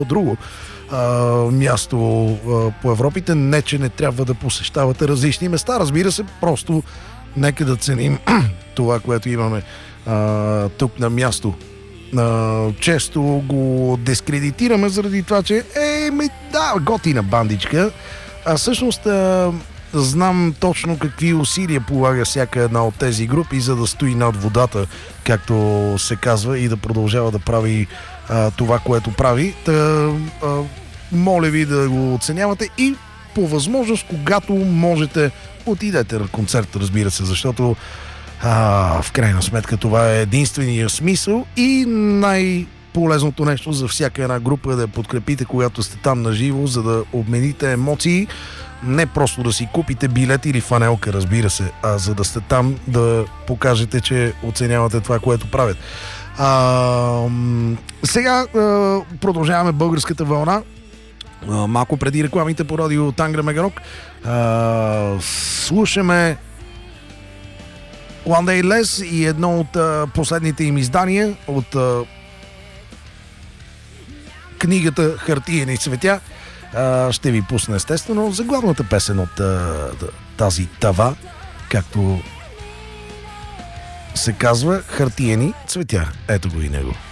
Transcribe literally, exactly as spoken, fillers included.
друго а, място а, по Европите. Не, че не трябва да посещавате различни места. Разбира се, просто нека да ценим това, което имаме а, тук на място. А, често го дискредитираме заради това, че е, ми, да, готина бандичка. А всъщност а, знам точно какви усилия полага всяка една от тези групи, за да стои над водата, както се казва, и да продължава да прави а, това, което прави. Та, а, моля ви да го оценявате и по възможност, когато можете, отидете на концерт, разбира се, защото а, в крайна сметка това е единствения смисъл и най-полезното нещо за всяка една група е да я подкрепите, когато сте там на живо, за да обмените емоции. Не просто да си купите билет или фанелка, разбира се, а за да сте там да покажете, че оценявате това, което правят. А, сега а, продължаваме българската вълна. А, малко преди рекламите по радио Тангра Мегарок. А, слушаме One Day Less и едно от а, последните им издания от а, книгата Хартиени цветя. А, ще ви пусна естествено заглавната песен от а, тази тава, както се казва, Хартиени цветя. Ето го и него.